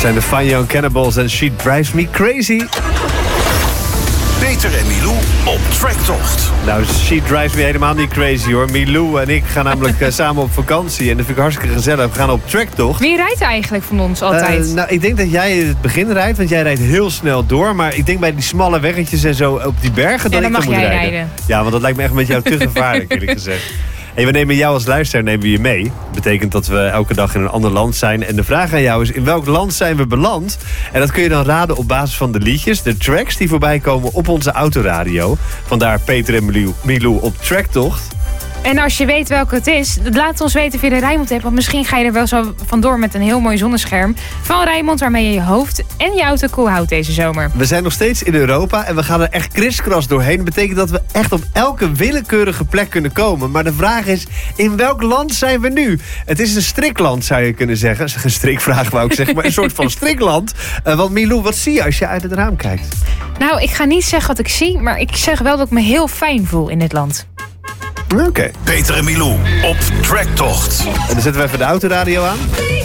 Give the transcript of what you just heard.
zijn de Fine Young Cannibals en She Drives Me Crazy. Peter en Milou op tracktocht. Nou, She Drives Me helemaal niet crazy hoor. Milou en ik gaan namelijk samen op vakantie. En dat vind ik hartstikke gezellig. We gaan op tracktocht. Wie rijdt er eigenlijk van ons altijd? Nou, ik denk dat jij het begin rijdt. Want jij rijdt heel snel door. Maar ik denk bij die smalle weggetjes en zo op die bergen... Ja, dat dan ik mag moet jij rijden. rijden. Ja, want dat lijkt me echt met jou te gevaarlijk, eerlijk gezegd. Hey, we nemen jou als luisteraar je mee. Dat betekent dat we elke dag in een ander land zijn. En de vraag aan jou is, in welk land zijn we beland? En dat kun je dan raden op basis van de liedjes, de tracks die voorbij komen op onze autoradio. Vandaar Peter en Milou op tracktocht. En als je weet welke het is, laat het ons weten via de Rijnmond-app. Want misschien ga je er wel zo vandoor met een heel mooi zonnescherm van Rijnmond, waarmee je je hoofd en je auto koel houdt deze zomer. We zijn nog steeds in Europa en we gaan er echt kriskras doorheen. Dat betekent dat we echt op elke willekeurige plek kunnen komen. Maar de vraag is, in welk land zijn we nu? Het is een strikland, zou je kunnen zeggen. Een strikvraag wou ik zeggen, maar een soort van strikland. Want Milou, wat zie je als je uit het raam kijkt? Nou, ik ga niet zeggen wat ik zie, maar ik zeg wel dat ik me heel fijn voel in dit land. Oké. Peter en Milou op tracktocht. En dan zetten we even de autoradio aan.